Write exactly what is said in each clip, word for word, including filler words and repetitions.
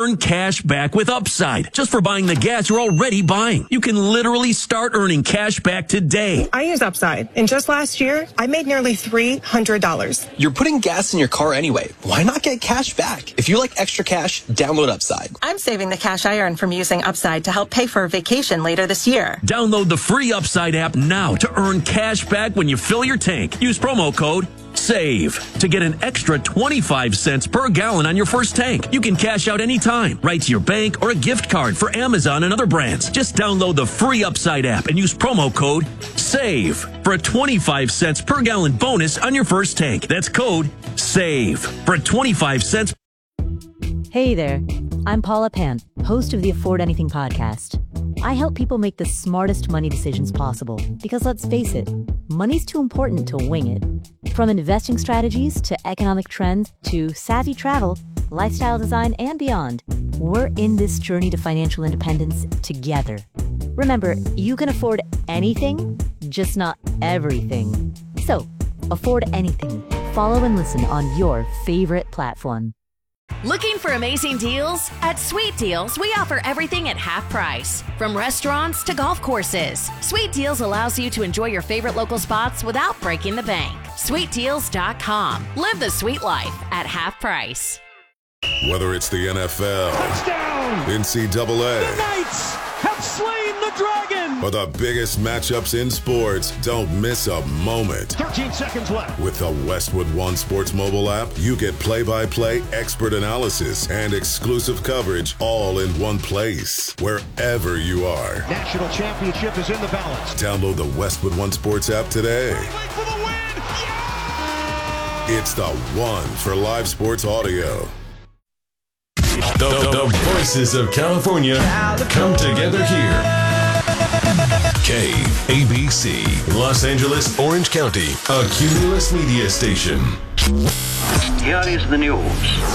Earn cash back with Upside just for buying the gas you're already buying. You can literally start earning cash back today. I use Upside, and just last year, I made nearly three hundred dollars. You're putting gas in your car anyway. Why not get cash back? If you like extra cash, download Upside. I'm saving the cash I earn from using Upside to help pay for a vacation later this year. Download the free Upside app now to earn cash back when you fill your tank. Use promo code SAVE to get an extra twenty-five cents per gallon on your first tank. You can cash out anytime, right to your bank or a gift card for Amazon and other brands. Just download the free Upside app and use promo code SAVE for a twenty-five cents per gallon bonus on your first tank. That's code SAVE for a twenty-five cents. Hey there, I'm Paula Pant, host of the Afford Anything podcast. I help people make the smartest money decisions possible because, let's face it, money's too important to wing it. From investing strategies to economic trends to savvy travel, lifestyle design, and beyond, we're in this journey to financial independence together. Remember, you can afford anything, just not everything. So, afford anything. Follow and listen on your favorite platform. Looking for amazing deals? At Sweet Deals, we offer everything at half price. From restaurants to golf courses, Sweet Deals allows you to enjoy your favorite local spots without breaking the bank. sweet deals dot com. Live the sweet life at half price. Whether it's the N F L, touchdown, N C double A, the Knights have slain the dragon, or the biggest matchups in sports, don't miss a moment. thirteen seconds left. With the Westwood One Sports mobile app, you get play-by-play, expert analysis, and exclusive coverage all in one place, wherever you are. National championship is in the balance. Download the Westwood One Sports app today. For the win. Yeah! It's the one for live sports audio. The, the, the voices of California come together here. K A B C, Los Angeles, Orange County, a Cumulus media station. Here is the news.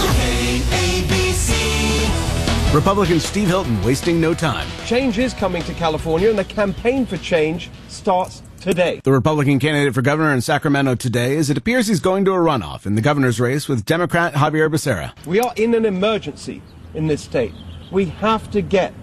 K A B C. Republican Steve Hilton wasting no time. Change is coming to California, and the campaign for change starts today. The Republican candidate for governor in Sacramento today, as it appears he's going to a runoff in the governor's race with Democrat Javier Becerra. We are in an emergency in this state. We have to get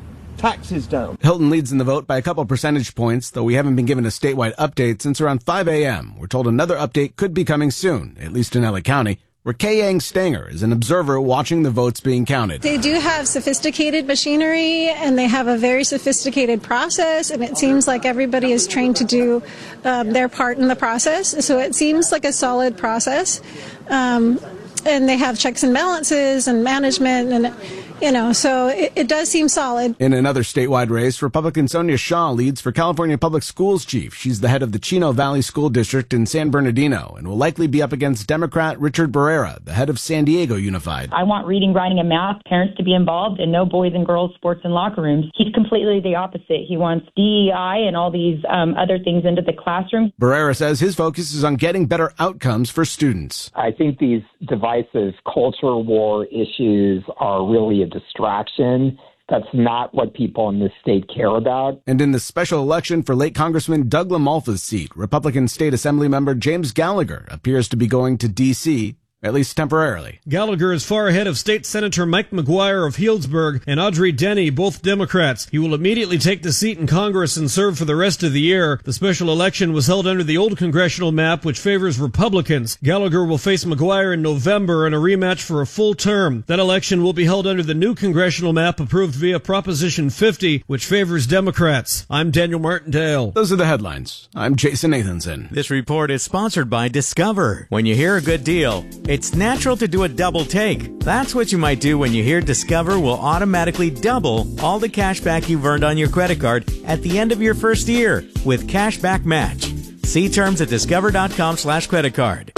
taxes down. Hilton leads in the vote by a couple percentage points, though we haven't been given a statewide update since around five a.m. We're told another update could be coming soon, at least in L A County, where Kay Yang Stanger is an observer watching the votes being counted. They do have sophisticated machinery, and they have a very sophisticated process, and it seems like everybody is trained to do um, their part in the process. So it seems like a solid process. Um, and they have checks and balances and management, and you know, so it, it does seem solid. In another statewide race, Republican Sonia Shaw leads for California Public Schools chief. She's the head of the Chino Valley School District in San Bernardino and will likely be up against Democrat Richard Barrera, the head of San Diego Unified. I want reading, writing, and math, parents to be involved, and no boys and girls sports and locker rooms. He's completely the opposite. He wants D E I and all these um, other things into the classroom. Barrera says his focus is on getting better outcomes for students. I think these divisive culture war issues are really a distraction. That's not what people in this state care about. And in the special election for late Congressman Doug LaMalfa's seat, Republican State Assembly member James Gallagher appears to be going to D C, at least temporarily. Gallagher is far ahead of State Senator Mike McGuire of Healdsburg and Audrey Denny, both Democrats. He will immediately take the seat in Congress and serve for the rest of the year. The special election was held under the old congressional map, which favors Republicans. Gallagher will face McGuire in November in a rematch for a full term. That election will be held under the new congressional map approved via Proposition fifty, which favors Democrats. I'm Daniel Martindale. Those are the headlines. I'm Jason Nathanson. This report is sponsored by Discover. When you hear a good deal, it's natural to do a double take. That's what you might do when you hear Discover will automatically double all the cash back you've earned on your credit card at the end of your first year with Cashback Match. See terms at discover.com slash credit card.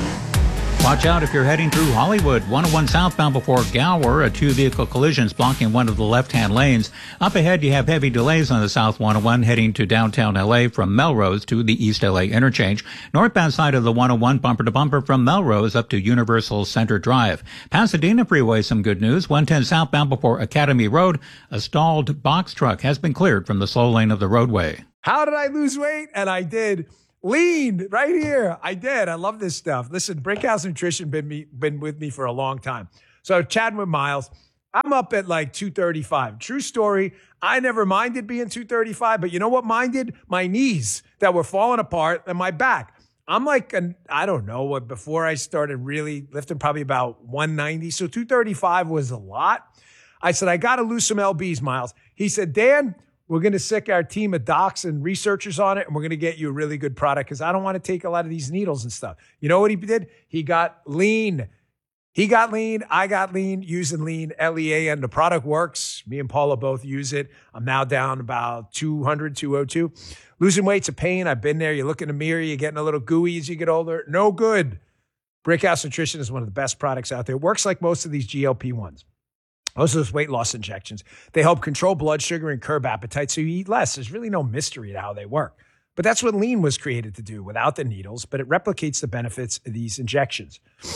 Watch out if you're heading through Hollywood. one oh one southbound before Gower. A two-vehicle collision is blocking one of the left-hand lanes. Up ahead, you have heavy delays on the South one oh one heading to downtown L A from Melrose to the East L A interchange. Northbound side of the one oh one bumper-to-bumper from Melrose up to Universal Center Drive. Pasadena Freeway, some good news. one ten southbound before Academy Road. A stalled box truck has been cleared from the slow lane of the roadway. How did I lose weight? And I did. Lean right here. I did. I love this stuff. Listen, Brickhouse Nutrition been me been with me for a long time. So chatting with Miles, I'm up at like two thirty-five. True story. I never minded being two thirty-five, but you know what minded? My knees that were falling apart and my back. I'm like, an, I don't know what, before I started really lifting, probably about one ninety. So two thirty-five was a lot. I said, I got to lose some L Bs, Miles. He said, Dan, we're going to sick our team of docs and researchers on it, and we're going to get you a really good product because I don't want to take a lot of these needles and stuff. You know what he did? He got lean. He got lean. I got lean using lean, L E A N. The product works. Me and Paula both use it. I'm now down about two hundred, two oh two. Losing weight's a pain. I've been there. You look in the mirror. You're getting a little gooey as you get older. No good. Brickhouse Nutrition is one of the best products out there. It works like most of these G L P ones. Most of those weight loss injections. They help control blood sugar and curb appetite so you eat less. There's really no mystery to how they work. But that's what lean was created to do without the needles, but it replicates the benefits of these injections.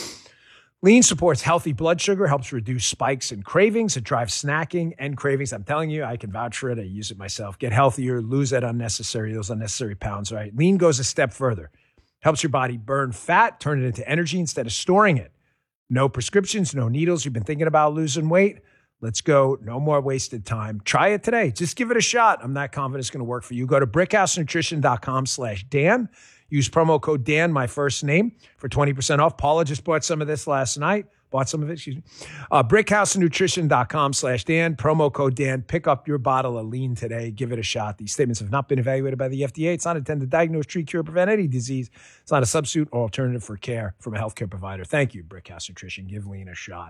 Lean supports healthy blood sugar, helps reduce spikes and cravings. It drives snacking and cravings. I'm telling you, I can vouch for it. I use it myself. Get healthier, lose that unnecessary, those unnecessary pounds, right? Lean goes a step further. Helps your body burn fat, turn it into energy instead of storing it. No prescriptions, no needles. You've been thinking about losing weight? Let's go. No more wasted time. Try it today. Just give it a shot. I'm not confident it's going to work for you. Go to brickhousenutrition.com slash Dan. Use promo code Dan, my first name, for twenty percent off. Paula just bought some of this last night. Bought some of it, excuse me. Uh, brickhousenutrition.com slash Dan. Promo code Dan. Pick up your bottle of lean today. Give it a shot. These statements have not been evaluated by the F D A. It's not intended to diagnose, treat, cure, or prevent any disease. It's not a substitute or alternative for care from a healthcare provider. Thank you, Brickhouse Nutrition. Give lean a shot.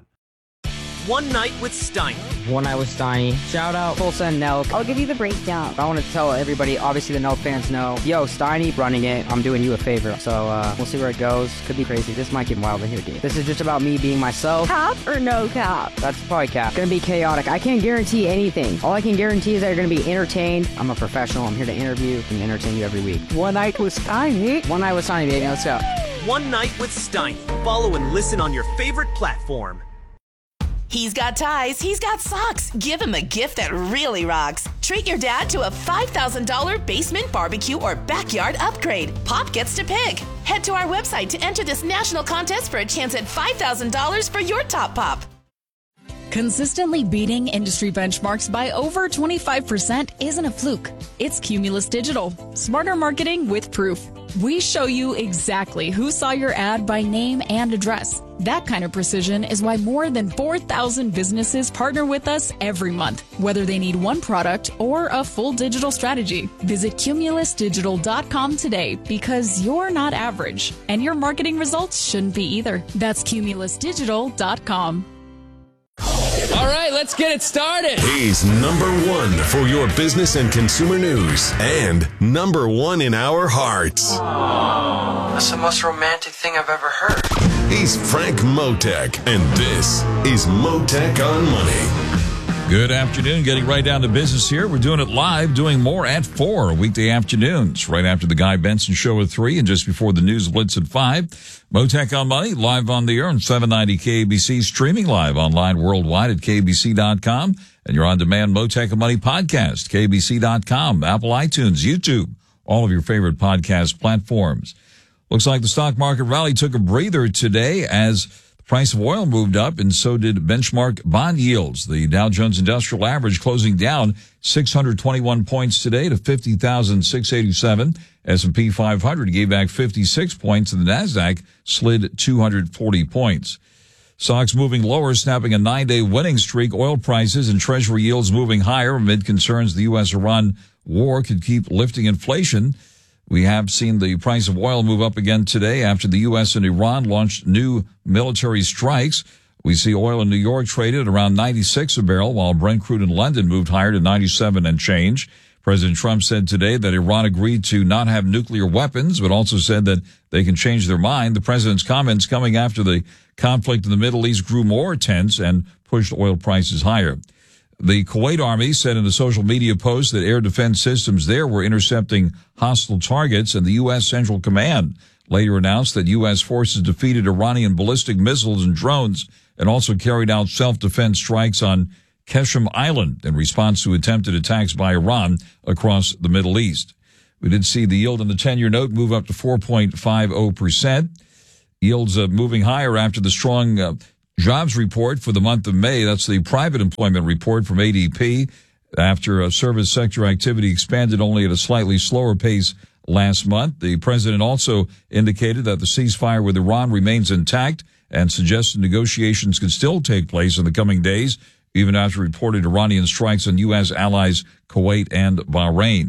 One Night with Steiny. One Night with Steiny. Shout out Tulsa and Nelk. I'll give you the breakdown. I want to tell everybody, obviously the Nelk fans know, yo, Steiny running it. I'm doing you a favor. So uh, we'll see where it goes. Could be crazy. This might get wild in here, dude. This is just about me being myself. Cap or no cap? That's probably cap. Gonna be chaotic. I can't guarantee anything. All I can guarantee is that you're gonna be entertained. I'm a professional. I'm here to interview and entertain you every week. One Night with Steiny. One Night with Steiny, baby. Let's go. One Night with Steiny. Follow and listen on your favorite platform. He's got ties, he's got socks. Give him a gift that really rocks. Treat your dad to a five thousand dollars basement barbecue or backyard upgrade. Pop gets to pick. Head to our website to enter this national contest for a chance at five thousand dollars for your top pop. Consistently beating industry benchmarks by over twenty-five percent isn't a fluke. It's Cumulus Digital. Smarter marketing with proof. We show you exactly who saw your ad by name and address. That kind of precision is why more than four thousand businesses partner with us every month, whether they need one product or a full digital strategy. Visit cumulus digital dot com today because you're not average, and your marketing results shouldn't be either. That's cumulus digital dot com. All right, let's get it started. He's number one for your business and consumer news and number one in our hearts. That's the most romantic thing I've ever heard. He's Frank Motek, and this is Motek on Money. Good afternoon. Getting right down to business here. We're doing it live, doing more at four weekday afternoons, right after the Guy Benson Show at three and just before the News Blitz at five. Motek on Money, live on the air on seven ninety K A B C, streaming live online worldwide at K B C dot com. And your on-demand Motek on Money podcast, K B C dot com, Apple iTunes, YouTube, all of your favorite podcast platforms. Looks like the stock market rally took a breather today as the price of oil moved up, and so did benchmark bond yields. The Dow Jones Industrial Average closing down six hundred twenty-one points today to fifty thousand six hundred eighty-seven. S and P five hundred gave back fifty-six points, and the NASDAQ slid two hundred forty points. Stocks moving lower, snapping a nine-day winning streak. Oil prices and Treasury yields moving higher amid concerns the U S Iran war could keep lifting inflation. We have seen the price of oil move up again today after the U S and Iran launched new military strikes. We see oil in New York traded at around ninety-six a barrel, while Brent crude in London moved higher to ninety-seven and change. President Trump said today that Iran agreed to not have nuclear weapons, but also said that they can change their mind. The president's comments coming after the conflict in the Middle East grew more tense and pushed oil prices higher. The Kuwait Army said in a social media post that air defense systems there were intercepting hostile targets, and the U S Central Command later announced that U S forces defeated Iranian ballistic missiles and drones and also carried out self-defense strikes on Qeshm Island in response to attempted attacks by Iran across the Middle East. We did see the yield on the ten-year note move up to four point five zero percent. Yields uh, moving higher after the strong uh, jobs report for the month of May. That's the private employment report from A D P. After a service sector activity expanded only at a slightly slower pace last month, the president also indicated that the ceasefire with Iran remains intact and suggested negotiations could still take place in the coming days, even after reported Iranian strikes on U S allies Kuwait and Bahrain.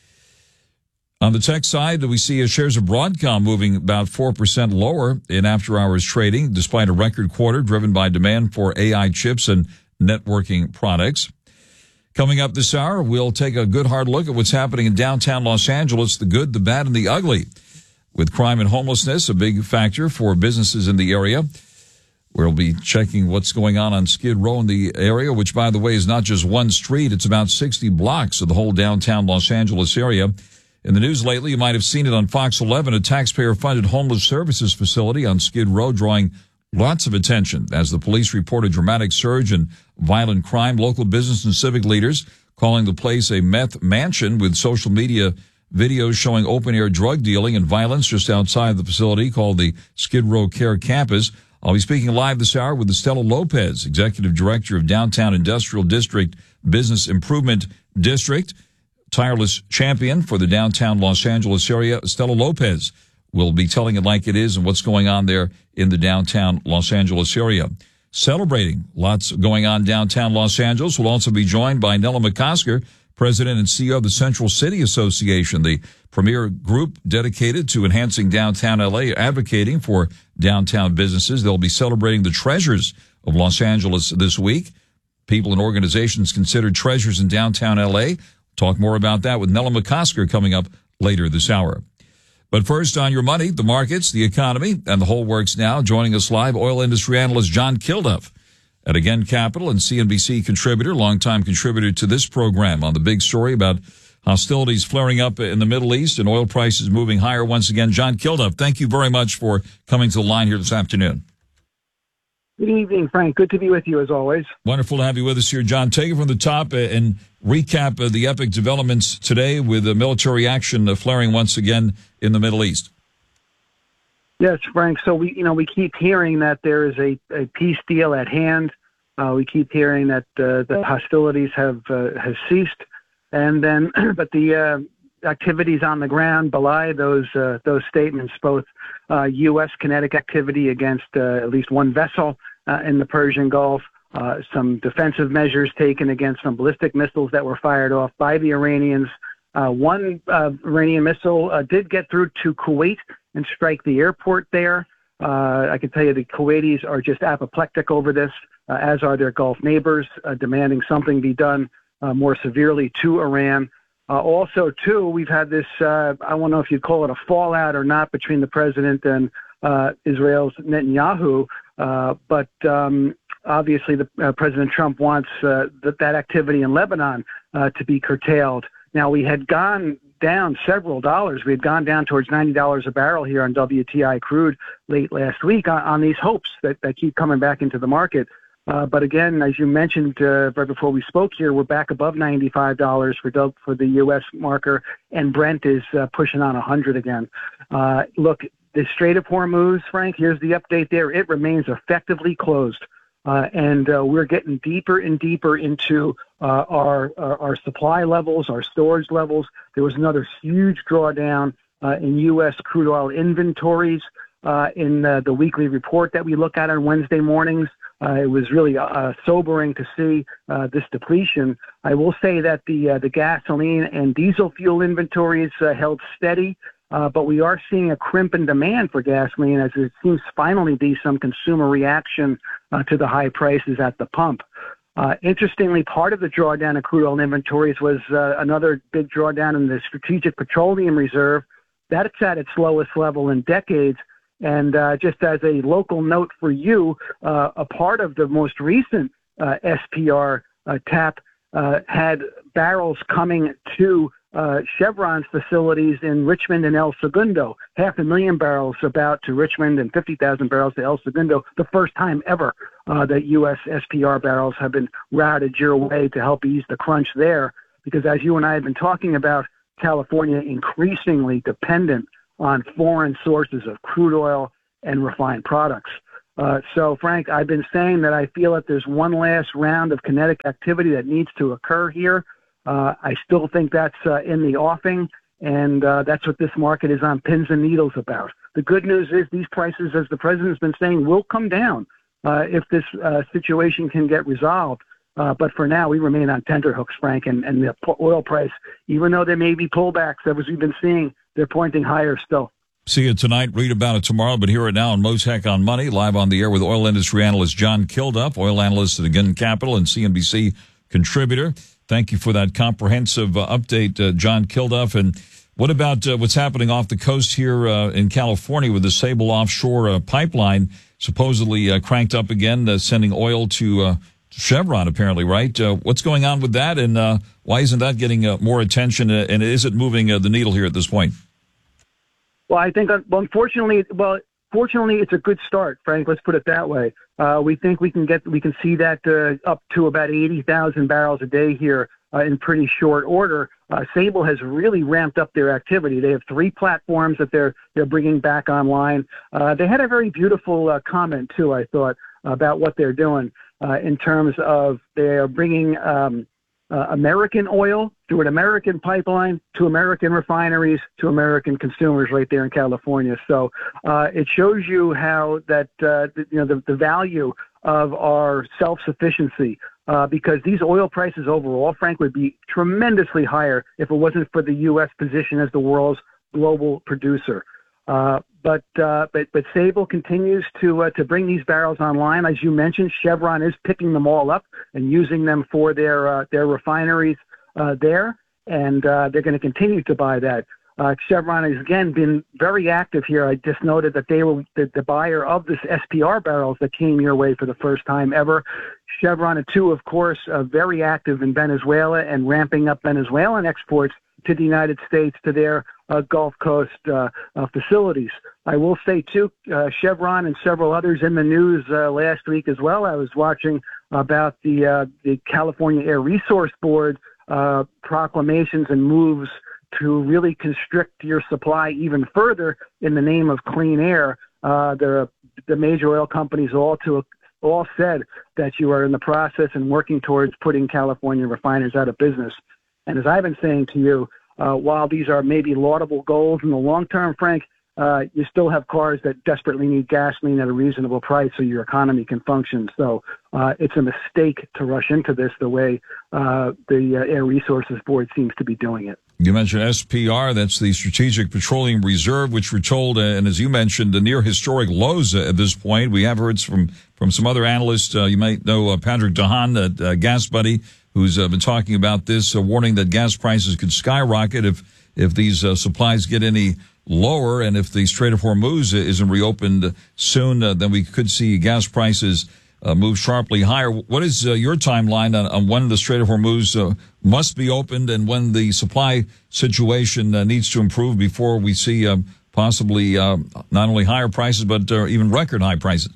On the tech side, we see shares of Broadcom moving about four percent lower in after-hours trading, despite a record quarter driven by demand for A I chips and networking products. Coming up this hour, we'll take a good hard look at what's happening in downtown Los Angeles, the good, the bad, and the ugly. With crime and homelessness a big factor for businesses in the area, we'll be checking what's going on on Skid Row in the area, which, by the way, is not just one street. It's about sixty blocks of the whole downtown Los Angeles area. In the news lately, you might have seen it on Fox eleven, a taxpayer-funded homeless services facility on Skid Row drawing lots of attention as the police report a dramatic surge in violent crime. Local business and civic leaders calling the place a meth mansion, with social media videos showing open-air drug dealing and violence just outside the facility called the Skid Row Care Campus. I'll be speaking live this hour with Estela Lopez, Executive Director of Downtown Industrial District Business Improvement District, tireless champion for the downtown Los Angeles area. Estela Lopez will be telling it like it is and what's going on there in the downtown Los Angeles area. Celebrating lots going on downtown Los Angeles. We'll also be joined by Nella McCosker, President and C E O of the Central City Association, the premier group dedicated to enhancing downtown L A, advocating for downtown businesses. They'll be celebrating the treasures of Los Angeles this week. People and organizations considered treasures in downtown L A. Talk more about that with Nella McCosker coming up later this hour. But first, on your money, the markets, the economy, and the whole works now. Joining us live, oil industry analyst John Kilduff at Again Capital and C N B C contributor, longtime contributor to this program on the big story about hostilities flaring up in the Middle East and oil prices moving higher once again. John Kilduff, thank you very much for coming to the line here this afternoon. Good evening, Frank. Good to be with you as always. Wonderful to have you with us here, John. Take it from the top and recap the epic developments today with the military action flaring once again in the Middle East. Yes, Frank. So we, you know, we keep hearing that there is a, a peace deal at hand. Uh, we keep hearing that uh, the hostilities have uh, have ceased, and then, but the uh, activities on the ground belie those uh, those statements. Both uh, U S kinetic activity against uh, at least one vessel uh, in the Persian Gulf. Uh, some defensive measures taken against some ballistic missiles that were fired off by the Iranians. Uh, one uh, Iranian missile uh, did get through to Kuwait and strike the airport there. Uh, I can tell you the Kuwaitis are just apoplectic over this, uh, as are their Gulf neighbors, uh, demanding something be done uh, more severely to Iran. Uh, also, too, we've had this, uh, I don't know if you'd call it a fallout or not, between the president and uh, Israel's Netanyahu, uh, but um, obviously, the, uh, President Trump wants uh, that, that activity in Lebanon uh, to be curtailed. Now, we had gone down several dollars. We had gone down towards ninety dollars a barrel here on W T I crude late last week on, on these hopes that, that keep coming back into the market. Uh, but again, as you mentioned uh, right before we spoke here, we're back above ninety-five dollars for for the U S marker, and Brent is uh, pushing on one hundred again. Uh, look, the Strait of Hormuz, Frank, here's the update there. It remains effectively closed. Uh, and uh, we're getting deeper and deeper into uh, our, our our supply levels, our storage levels. There was another huge drawdown uh, in U S crude oil inventories uh, in uh, the weekly report that we look at on Wednesday mornings. Uh, it was really uh, sobering to see uh, this depletion. I will say that the uh, the gasoline and diesel fuel inventories uh, held steady. Uh, but we are seeing a crimp in demand for gasoline, as it seems finally be some consumer reaction uh, to the high prices at the pump. Uh, interestingly, part of the drawdown of crude oil inventories was uh, another big drawdown in the Strategic Petroleum Reserve. That's at its lowest level in decades. And uh, just as a local note for you, uh, a part of the most recent uh, S P R uh, tap uh, had barrels coming to Uh, Chevron's facilities in Richmond and El Segundo, half a million barrels about to Richmond and fifty thousand barrels to El Segundo, the first time ever uh, that U S S P R barrels have been routed your way to help ease the crunch there. Because as you and I have been talking about, California increasingly dependent on foreign sources of crude oil and refined products. Uh, so, Frank, I've been saying that I feel that there's one last round of kinetic activity that needs to occur here. Uh, I still think that's uh, in the offing, and uh, that's what this market is on pins and needles about. The good news is these prices, as the president's been saying, will come down uh, if this uh, situation can get resolved. Uh, but for now, we remain on tenterhooks, Frank, and, and the oil price, even though there may be pullbacks, as we've been seeing, they're pointing higher still. See it tonight, read about it tomorrow, but hear it now on Motec on Money, live on the air with oil industry analyst John Kilduff, oil analyst at Again Capital and C N B C contributor. Thank you for that comprehensive uh, update, uh, John Kilduff. And what about uh, what's happening off the coast here uh, in California with the Sable offshore uh, pipeline supposedly uh, cranked up again, uh, sending oil to uh, Chevron, apparently, right? Uh, what's going on with that, and uh, why isn't that getting uh, more attention, uh, and is it moving uh, the needle here at this point? Well, I think, well, unfortunately, well, fortunately, it's a good start, Frank. Let's put it that way. Uh, we think we can get, we can see that uh, up to about eighty thousand barrels a day here uh, in pretty short order. Uh, Sable has really ramped up their activity. They have three platforms that they're they're bringing back online. Uh, they had a very beautiful uh, comment too, I thought, about what they're doing uh, in terms of they are bringing um, uh, American oil through an American pipeline to American refineries to American consumers right there in California. So uh, it shows you how that uh, you know the, the value of our self-sufficiency. Uh, because these oil prices overall, Frank, would be tremendously higher if it wasn't for the U S position as the world's global producer. Uh, but, uh, but but Sable continues to uh, to bring these barrels online. As you mentioned, Chevron is picking them all up and using them for their uh, their refineries uh, there, and uh, they're going to continue to buy that. Uh, Chevron has, again, been very active here. I just noted that they were the, the buyer of this S P R barrels that came your way for the first time ever. Chevron, too, of course, uh, very active in Venezuela and ramping up Venezuelan exports to the United States, to their uh, Gulf Coast uh, uh, facilities. I will say, too, uh, Chevron and several others in the news uh, last week as well. I was watching about the, uh, the California Air Resource Board uh, proclamations and moves to really constrict your supply even further in the name of clean air. Uh, the, the major oil companies all to all said that you are in the process and working towards putting California refiners out of business. And as I've been saying to you, uh, while these are maybe laudable goals in the long term, Frank, uh, you still have cars that desperately need gasoline at a reasonable price so your economy can function. So uh, it's a mistake to rush into this the way uh, the uh, Air Resources Board seems to be doing it. You mentioned S P R, that's the Strategic Petroleum Reserve, which we're told, uh, and as you mentioned, the near historic lows uh, at this point. We have heard from, from some other analysts. Uh, you might know uh, Patrick DeHaan, at uh, Gas Buddy, who's uh, been talking about this, uh, warning that gas prices could skyrocket if, if these uh, supplies get any lower, and if the Strait of Hormuz isn't reopened soon, uh, then we could see gas prices uh, move sharply higher. What is uh, your timeline on, on when the Strait of Hormuz uh, must be opened and when the supply situation uh, needs to improve before we see uh, possibly uh, not only higher prices but uh, even record high prices?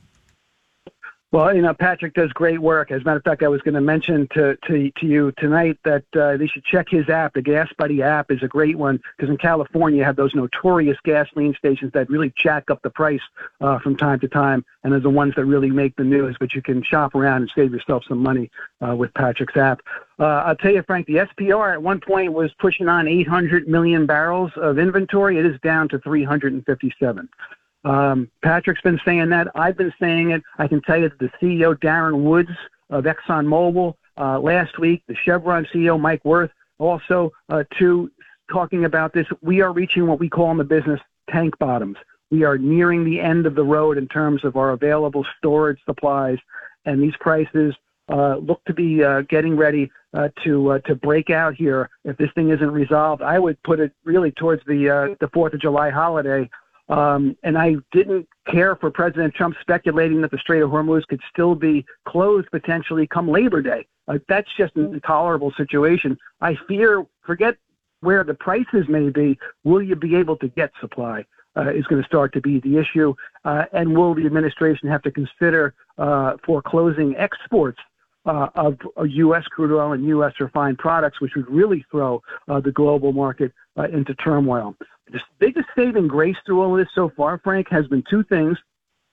Well, you know, Patrick does great work. As a matter of fact, I was going to mention to, to, to you tonight that uh, they should check his app. The Gas Buddy app is a great one because in California you have those notorious gasoline stations that really jack up the price uh, from time to time, and they're the ones that really make the news. But you can shop around and save yourself some money uh, with Patrick's app. Uh, I'll tell you, Frank, the S P R at one point was pushing on eight hundred million barrels of inventory. It is down to three hundred fifty-seven. Um, Patrick's been saying that. I've been saying it. I can tell you that the C E O, Darren Woods of ExxonMobil, uh, last week, the Chevron C E O, Mike Wirth, also, uh, too, talking about this. We are reaching what we call in the business tank bottoms. We are nearing the end of the road in terms of our available storage supplies, and these prices uh, look to be uh, getting ready uh, to uh, to break out here. If this thing isn't resolved, I would put it really towards the uh, the fourth of July holiday. Um, and I didn't care for President Trump speculating that the Strait of Hormuz could still be closed potentially come Labor Day. Uh, that's just an intolerable situation. I fear, forget where the prices may be, will you be able to get supply uh, is going to start to be the issue. Uh, and will the administration have to consider uh, foreclosing exports uh, of uh, U S crude oil and U S refined products, which would really throw uh, the global market uh, into turmoil. The biggest saving grace through all this so far, Frank, has been two things.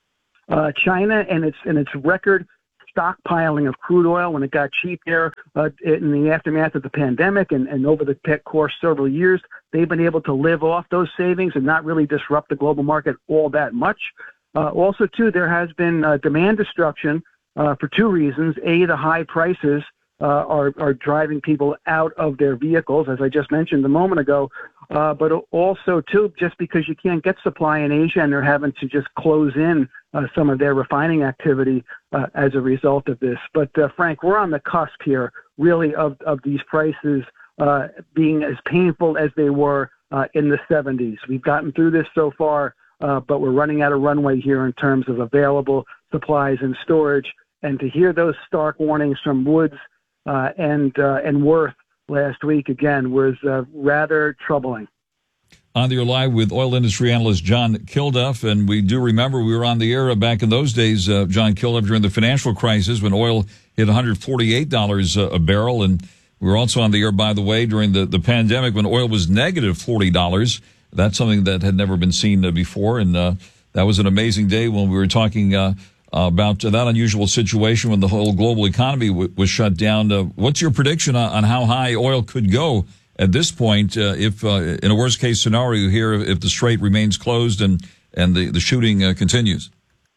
Uh, China and its and its record stockpiling of crude oil when it got cheap there uh, in the aftermath of the pandemic and, and over the course of several years, they've been able to live off those savings and not really disrupt the global market all that much. Uh, also, too, there has been uh, demand destruction uh, for two reasons. A, the high prices uh, are, are driving people out of their vehicles, as I just mentioned a moment ago. Uh, but also, too, just because you can't get supply in Asia and they're having to just close in uh, some of their refining activity uh, as a result of this. But, uh, Frank, we're on the cusp here, really, of, of these prices uh, being as painful as they were uh, in the seventies. We've gotten through this so far, uh, but we're running out of runway here in terms of available supplies and storage. And to hear those stark warnings from Woods uh, and uh, and Worth last week, again, was uh, rather troubling. On the air live with oil industry analyst John Kilduff, and we do remember we were on the air back in those days, uh, John Kilduff, during the financial crisis when oil hit one hundred forty-eight dollars a barrel, and we were also on the air, by the way, during the, the pandemic when oil was negative forty dollars. That's something that had never been seen uh, before, and uh, that was an amazing day when we were talking uh, about that unusual situation when the whole global economy w- was shut down. Uh, what's your prediction on, on how high oil could go at this point, uh, if uh, in a worst-case scenario here, if the Strait remains closed and, and the, the shooting uh, continues?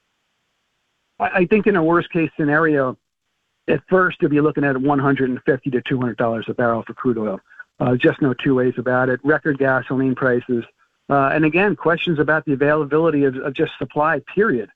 I think in a worst-case scenario, at first you'll be looking at one hundred fifty to two hundred dollars a barrel for crude oil. Uh, just no two ways about it. Record gasoline prices. Uh, and again, questions about the availability of, of just supply, period.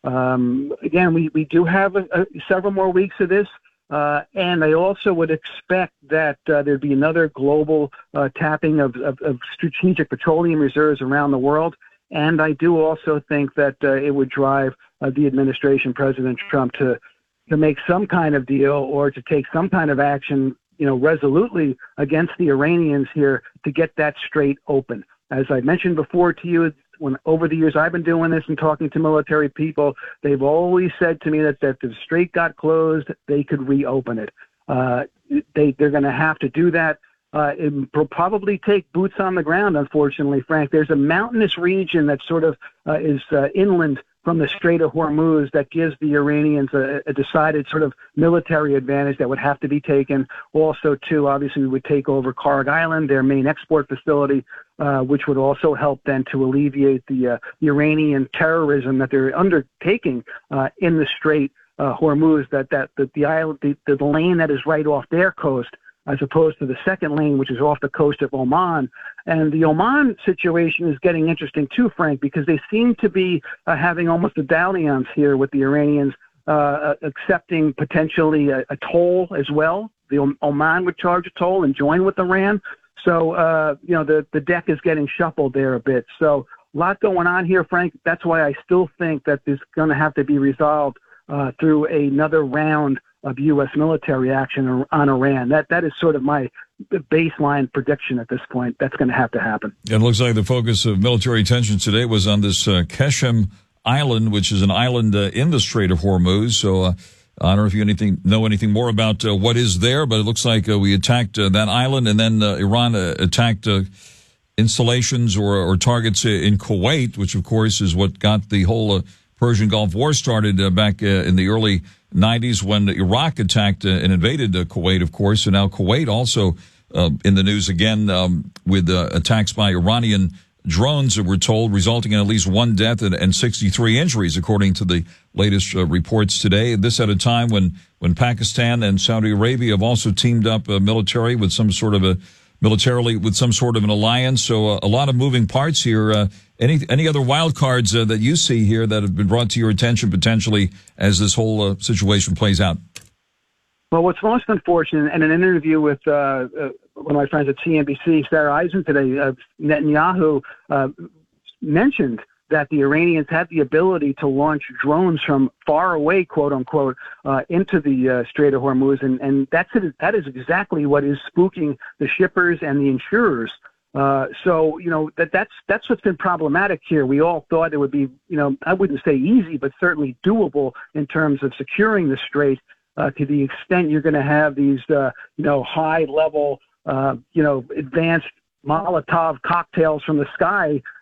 Um, again, we, we do have a, a, several more weeks of this. Uh, and I also would expect that uh, there'd be another global uh, tapping of, of, of strategic petroleum reserves around the world. And I do also think that uh, it would drive uh, the administration, President Trump, to to make some kind of deal or to take some kind of action, you know, resolutely against the Iranians here to get that strait open. As I mentioned before to you, when over the years I've been doing this and talking to military people, they've always said to me that, that if the strait got closed, they could reopen it. Uh, they, they're going to have to do that. Uh, it will probably take boots on the ground, unfortunately, Frank. There's a mountainous region that sort of uh, is uh, inland from the Strait of Hormuz that gives the Iranians a, a decided sort of military advantage that would have to be taken. Also, too, obviously, we would take over Karg Island, their main export facility, uh, which would also help then to alleviate the, uh, the Iranian terrorism that they're undertaking uh, in the Strait uh, Hormuz, that, that, that the island, the, the lane that is right off their coast, as opposed to the second lane, which is off the coast of Oman. And the Oman situation is getting interesting too, Frank, because they seem to be uh, having almost a dalliance here with the Iranians, uh, accepting potentially a, a toll as well. The Oman would charge a toll and join with Iran. So, uh, you know, the, the deck is getting shuffled there a bit. So a lot going on here, Frank. That's why I still think that this is going to have to be resolved uh, through another round of U S military action on Iran. That that is sort of my baseline prediction at this point. That's going to have to happen. It looks like the focus of military tensions today was on this uh, Keshem Island, which is an island uh, in the Strait of Hormuz. So uh, I don't know if you anything know anything more about uh, what is there, but it looks like uh, we attacked uh, that island, and then uh, Iran uh, attacked uh, installations or, or targets in Kuwait, which of course is what got the whole uh, Persian Gulf War started uh, back uh, in the early nineties when Iraq attacked uh, and invaded uh, Kuwait, of course. And now Kuwait also uh, in the news again um, with uh, attacks by Iranian drones, we're told, resulting in at least one death and, and sixty-three injuries, according to the latest uh, reports today. This at a time when, when Pakistan and Saudi Arabia have also teamed up uh, military with some sort of a militarily with some sort of an alliance. So uh, a lot of moving parts here. Uh, any any other wild cards uh, that you see here that have been brought to your attention potentially as this whole uh, situation plays out? Well, what's most unfortunate, in an interview with uh, uh, one of my friends at C N B C, Sarah Eisen today, uh, Netanyahu uh, mentioned that the Iranians had the ability to launch drones from far away, quote unquote, uh, into the uh, Strait of Hormuz. And, and that's it, that is exactly what is spooking the shippers and the insurers. Uh, so, you know, that that's, that's what's been problematic here. We all thought it would be, you know, I wouldn't say easy, but certainly doable in terms of securing the strait uh, to the extent you're going to have these, uh, you know, high level, uh, you know, advanced Molotov cocktails from the sky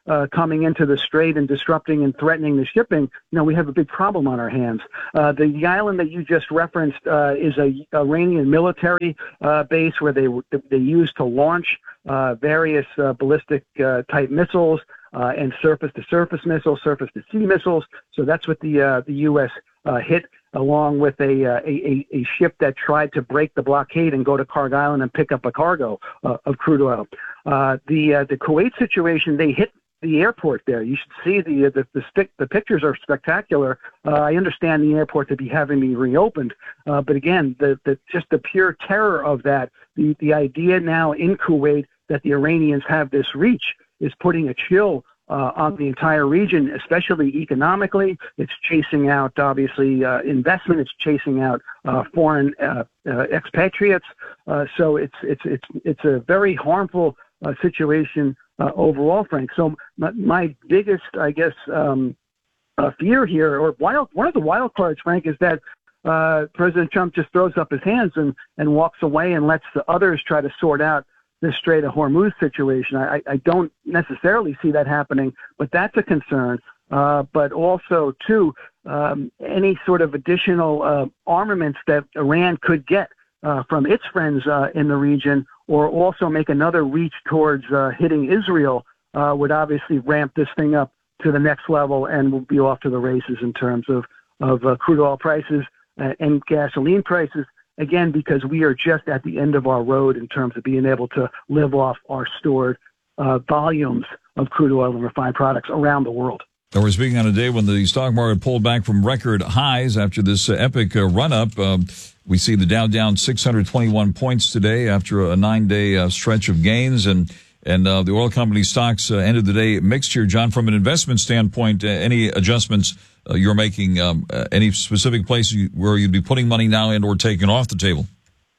uh, coming into the strait and disrupting and threatening the shipping, you know, we have a big problem on our hands. Uh, the island that you just referenced uh, is a Iranian military uh, base where they they use to launch uh, various uh, ballistic uh, type missiles uh, and surface-to-surface missiles, surface-to-sea missiles. So that's what the uh, the U S uh, hit, along with a, uh, a a ship that tried to break the blockade and go to Kharg Island and pick up a cargo uh, of crude oil. Uh, the uh, the Kuwait situation, they hit the airport there. You should see the the the, stick, the pictures are spectacular. Uh, I understand the airport to be having be reopened, uh, but again, the, the just the pure terror of that, the the idea now in Kuwait that the Iranians have this reach is putting a chill Uh, on the entire region, especially economically. It's chasing out, obviously, uh, investment. It's chasing out uh, foreign uh, uh, expatriates. Uh, so it's it's it's it's a very harmful uh, situation uh, overall, Frank. So my, my biggest, I guess, um, uh, fear here, or wild, one of the wild cards, Frank, is that uh, President Trump just throws up his hands and and walks away and lets the others try to sort out this Strait of Hormuz situation. I, I don't necessarily see that happening, but that's a concern. Uh, but also, too, um, any sort of additional uh, armaments that Iran could get uh, from its friends uh, in the region, or also make another reach towards uh, hitting Israel, uh, would obviously ramp this thing up to the next level and will be off to the races in terms of, of uh, crude oil prices uh, and gasoline prices. Again, because we are just at the end of our road in terms of being able to live off our stored uh, volumes of crude oil and refined products around the world. And we're speaking on a day when the stock market pulled back from record highs after this uh, epic uh, run-up. Uh, we see the Dow down six hundred twenty-one points today after a nine-day uh, stretch of gains, and and uh, the oil company stocks uh, ended the day mixed here. John, from an investment standpoint, uh, any adjustments Uh, you're making, um, uh, any specific place you, where you'd be putting money now and or taking off the table?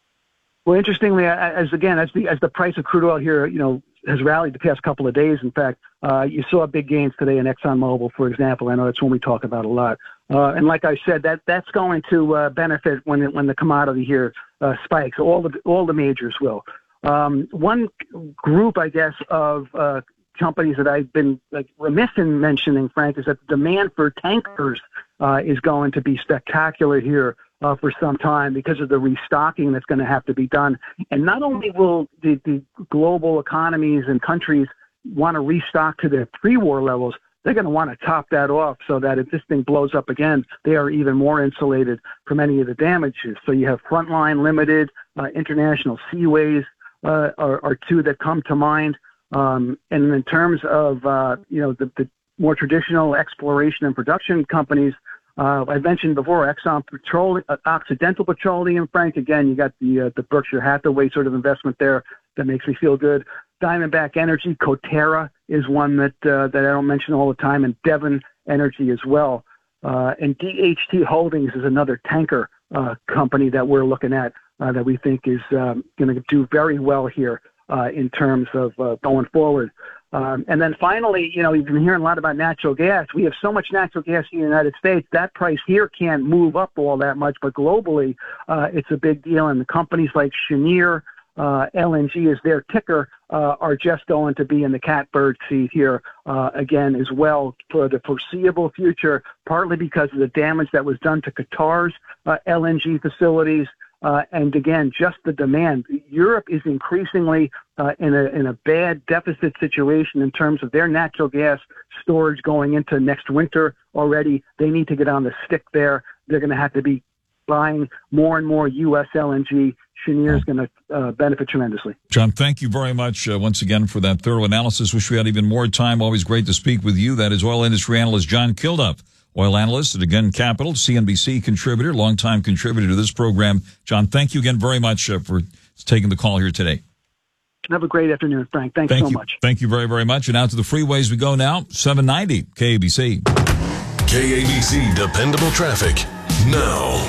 Well, interestingly, as again, as the as the price of crude oil here, you know, has rallied the past couple of days. In fact, uh, you saw big gains today in ExxonMobil, for example. I know that's one we talk about a lot. Uh, and like I said, that that's going to uh, benefit when it, when the commodity here uh, spikes. All the all the majors will. Um, one group, I guess, of uh, companies that I've been like, remiss in mentioning, Frank, is that the demand for tankers uh, is going to be spectacular here uh, for some time because of the restocking that's going to have to be done. And not only will the, the global economies and countries want to restock to their pre-war levels, they're going to want to top that off so that if this thing blows up again, they are even more insulated from any of the damages. So you have Frontline Limited, uh, International Seaways uh, are, are two that come to mind. Um, and in terms of, uh, you know, the, the more traditional exploration and production companies, uh, I mentioned before, Exxon Petroleum, uh, Occidental Petroleum, Frank. Again, you got the uh, the Berkshire Hathaway sort of investment there that makes me feel good. Diamondback Energy, Coterra is one that uh, that I don't mention all the time, and Devon Energy as well. Uh, and D H T Holdings is another tanker uh, company that we're looking at uh, that we think is um, going to do very well here. Uh, in terms of uh, going forward. Um, and then finally, you know, you've been hearing a lot about natural gas. We have so much natural gas in the United States, that price here can't move up all that much, but globally, uh, it's a big deal. And the companies like Cheniere, uh, L N G is their ticker, uh, are just going to be in the catbird seat here uh, again as well for the foreseeable future, partly because of the damage that was done to Qatar's uh, L N G facilities. Uh, and again, just the demand. Europe is increasingly uh, in a in a bad deficit situation in terms of their natural gas storage going into next winter already. They need to get on the stick there. They're going to have to be buying more and more U S L N G. Cheniere is going to uh, benefit tremendously. John, thank you very much uh, once again for that thorough analysis. Wish we had even more time. Always great to speak with you. That is oil industry analyst John Kilduff, oil analyst at Again Capital, C N B C contributor, longtime contributor to this program. John, thank you again very much uh, for taking the call here today. Have a great afternoon, Frank. Thanks thank so you. much. Thank you very, very much. And out to the freeways we go now. seven ninety K A B C. K A B C Dependable Traffic now.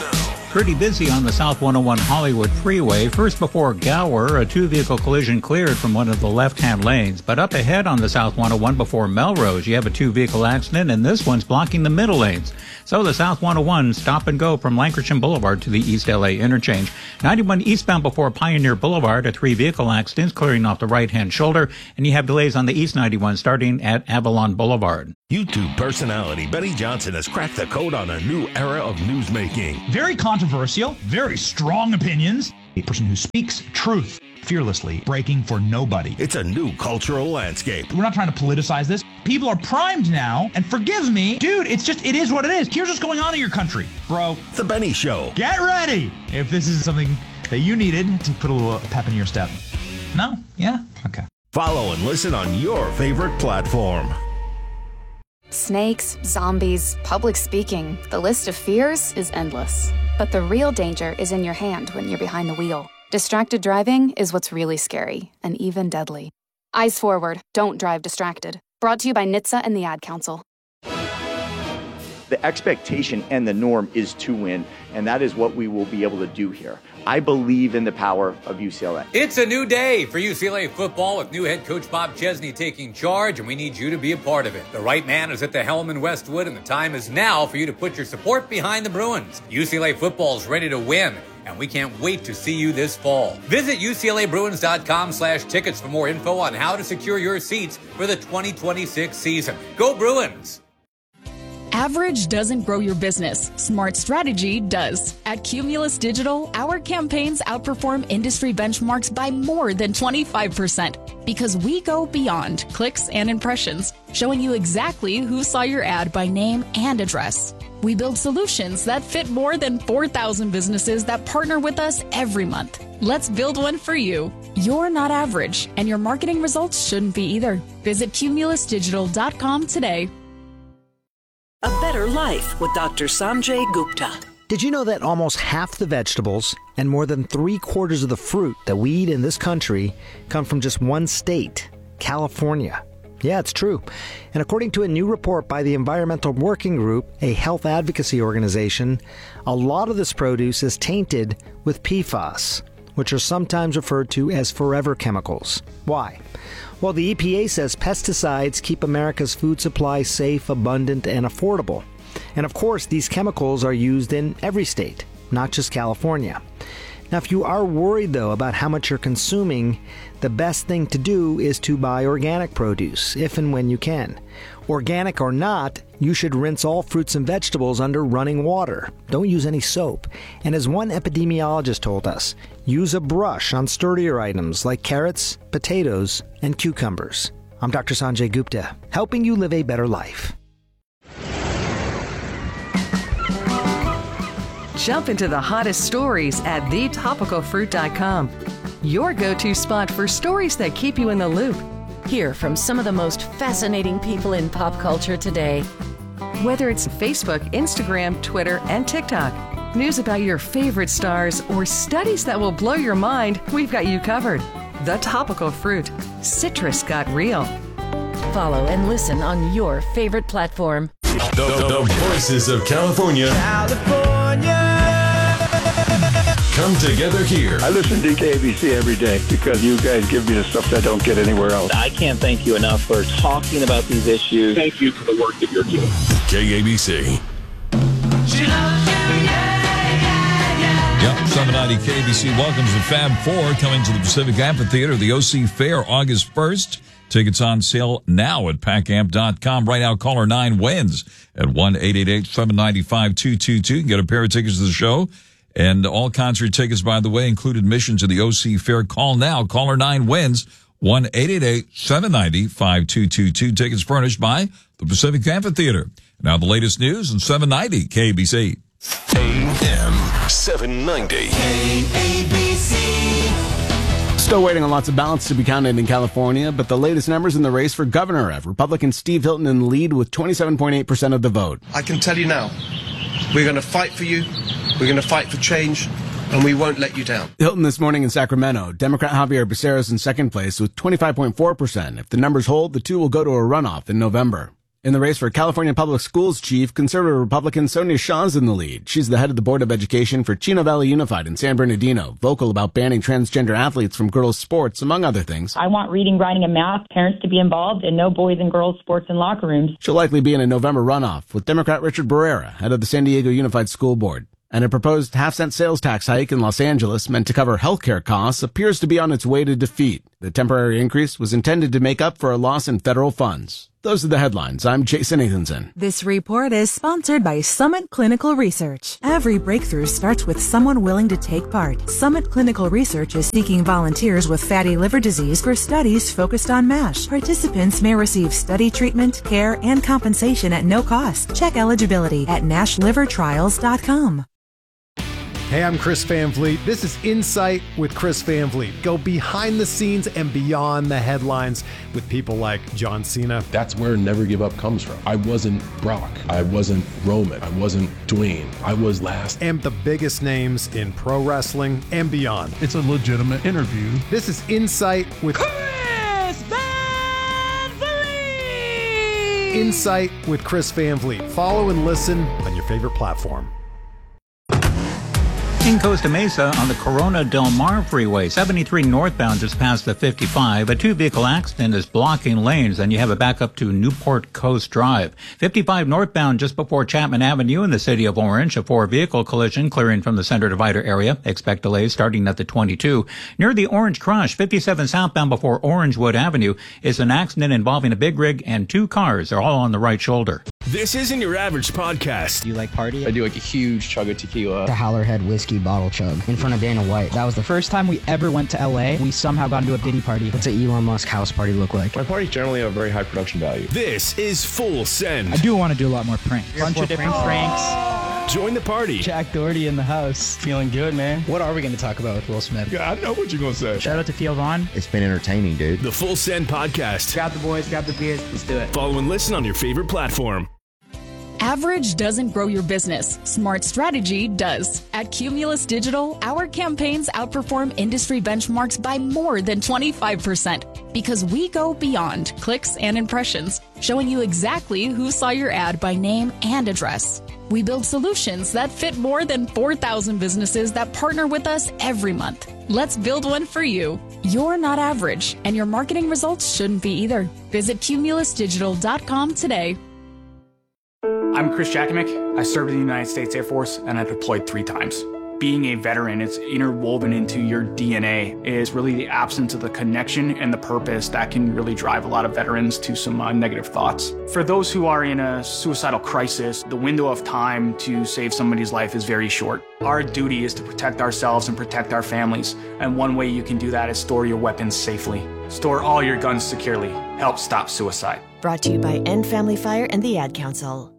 Pretty busy on the South one oh one Hollywood Freeway. First before Gower, a two-vehicle collision cleared from one of the left-hand lanes. But up ahead on the South one oh one before Melrose, you have a two-vehicle accident, and this one's blocking the middle lanes. So the South one oh one stop and go from Lankershim Boulevard to the East L A interchange. ninety-one eastbound before Pioneer Boulevard, a three-vehicle accident clearing off the right-hand shoulder, and you have delays on the East ninety-one starting at Avalon Boulevard. YouTube personality Benny Johnson has cracked the code on a new era of newsmaking. Very controversial, very strong opinions. A person who speaks truth fearlessly, breaking for nobody. It's a new cultural landscape. We're not trying to politicize this. People are primed now, and forgive me, dude, it's just, it is what it is. Here's what's going on in your country, bro. The Benny Show. Get ready if this is something that you needed to put a little pep in your step. No? Yeah? Okay. Follow and listen on your favorite platform. Snakes, zombies, public speaking. The list of fears is endless. But the real danger is in your hand when you're behind the wheel. Distracted driving is what's really scary and even deadly. Eyes forward. Don't drive distracted. Brought to you by N H T S A and the Ad Council. The expectation and the norm is to win, and that is what we will be able to do here. I believe in the power of U C L A. It's a new day for U C L A football with new head coach Bob Chesney taking charge, and we need you to be a part of it. The right man is at the helm in Westwood, and the time is now for you to put your support behind the Bruins. U C L A football is ready to win, and we can't wait to see you this fall. Visit U C L A Bruins dot com slash tickets for more info on how to secure your seats for the twenty twenty-six season. Go Bruins! Average doesn't grow your business. Smart strategy does. At Cumulus Digital, our campaigns outperform industry benchmarks by more than twenty-five percent because we go beyond clicks and impressions, showing you exactly who saw your ad by name and address. We build solutions that fit more than four thousand businesses that partner with us every month. Let's build one for you. You're not average, and your marketing results shouldn't be either. Visit Cumulus Digital dot com today. A Better Life with Doctor Sanjay Gupta. Did you know that almost half the vegetables and more than three quarters of the fruit that we eat in this country come from just one state, California? Yeah, it's true. And according to a new report by the Environmental Working Group, a health advocacy organization, a lot of this produce is tainted with P FAS, which are sometimes referred to as forever chemicals. Why? Well, the E P A says pesticides keep America's food supply safe, abundant, and affordable. And of course, these chemicals are used in every state, not just California. Now, if you are worried, though, about how much you're consuming, the best thing to do is to buy organic produce, if and when you can. Organic or not, you should rinse all fruits and vegetables under running water. Don't use any soap. And as one epidemiologist told us, use a brush on sturdier items like carrots, potatoes, and cucumbers. I'm Doctor Sanjay Gupta, helping you live a better life. Jump into the hottest stories at the topical fruit dot com. Your go-to spot for stories that keep you in the loop. Hear from some of the most fascinating people in pop culture today. Whether it's Facebook, Instagram, Twitter, and TikTok, news about your favorite stars, or studies that will blow your mind, we've got you covered. The Topical Fruit. Citrus got real. Follow and listen on your favorite platform. The, the, the voices of California. California. Come together here. I listen to K A B C every day because you guys give me the stuff that I don't get anywhere else. I can't thank you enough for talking about these issues. Thank you for the work that you're doing. K A B C. She loves you, yeah, yeah, yeah. Yep, seven ninety K A B C welcomes the Fab Four coming to the Pacific Amphitheater, the O C Fair, August first. Tickets on sale now at pack amp dot com. Right now, caller nine wins at one eight eight eight, seven nine five, two two two. You can get a pair of tickets to the show. And all concert tickets, by the way, include admission to the O C Fair. Call now. Caller nine wins. one eight eight eight, seven nine five, two two two. Tickets furnished by the Pacific Amphitheater. Now the latest news on seven ninety K A B C. A M seven ninety. K A B C. Still waiting on lots of ballots to be counted in California, but the latest numbers in the race for governor have Republican Steve Hilton in the lead with twenty-seven point eight percent of the vote. I can tell you now, we're going to fight for you, we're going to fight for change, and we won't let you down. Hilton this morning in Sacramento. Democrat Javier Becerra's in second place with twenty-five point four percent. If the numbers hold, the two will go to a runoff in November. In the race for California Public Schools chief, conservative Republican Sonia Shaw's in the lead. She's the head of the Board of Education for Chino Valley Unified in San Bernardino, vocal about banning transgender athletes from girls' sports, among other things. I want reading, writing, and math, parents to be involved, and no boys and girls sports in locker rooms. She'll likely be in a November runoff with Democrat Richard Barrera, head of the San Diego Unified School Board. And a proposed half-cent sales tax hike in Los Angeles meant to cover healthcare costs appears to be on its way to defeat. The temporary increase was intended to make up for a loss in federal funds. Those are the headlines. I'm Jason Nathanson. This report is sponsored by Summit Clinical Research. Every breakthrough starts with someone willing to take part. Summit Clinical Research is seeking volunteers with fatty liver disease for studies focused on MASH. Participants may receive study treatment, care, and compensation at no cost. Check eligibility at nash liver trials dot com. Hey, I'm Chris Van Vliet. This is Insight with Chris Van Vliet. Go behind the scenes and beyond the headlines with people like John Cena. That's where Never Give Up comes from. I wasn't Brock. I wasn't Roman. I wasn't Dwayne. I was last. And the biggest names in pro wrestling and beyond. It's a legitimate interview. This is Insight with Chris Van Vliet. Insight with Chris Van Vliet. Follow and listen on your favorite platform. In Costa Mesa on the Corona Del Mar Freeway, seventy-three northbound just past the fifty-five. A two-vehicle accident is blocking lanes, and you have a backup to Newport Coast Drive. fifty-five northbound just before Chapman Avenue in the city of Orange. A four-vehicle collision clearing from the center divider area. Expect delays starting at the twenty-two. Near the Orange Crush, fifty-seven southbound before Orangewood Avenue is an accident involving a big rig and two cars. They're all on the right shoulder. This isn't your average podcast. You like party? I do like a huge chug of tequila. The Howlerhead whiskey bottle chug in front of Dana White. That was the first time we ever went to L A. We somehow got into a Diddy party. What's an Elon Musk house party look like? My parties generally have a very high production value. This is Full Send. I do want to do a lot more pranks. Bunch of different pranks. pranks. Join the party. Jack Doherty in the house. Feeling good, man. What are we going to talk about with Will Smith? Yeah, I know what you're going to say. Shout out to Theo Vaughn. It's been entertaining, dude. The Full Send podcast. Grab the boys, grab the beers. Let's do it. Follow and listen on your favorite platform. Average doesn't grow your business. Smart strategy does. At Cumulus Digital, our campaigns outperform industry benchmarks by more than twenty-five percent because we go beyond clicks and impressions, showing you exactly who saw your ad by name and address. We build solutions that fit more than four thousand businesses that partner with us every month. Let's build one for you. You're not average, and your marketing results shouldn't be either. Visit cumulus digital dot com today. I'm Chris Jakimick. I served in the United States Air Force and I deployed three times. Being a veteran, it's interwoven into your D N A. It is really the absence of the connection and the purpose that can really drive a lot of veterans to some uh, negative thoughts. For those who are in a suicidal crisis, the window of time to save somebody's life is very short. Our duty is to protect ourselves and protect our families. And one way you can do that is store your weapons safely. Store all your guns securely. Help stop suicide. Brought to you by End Family Fire and the Ad Council.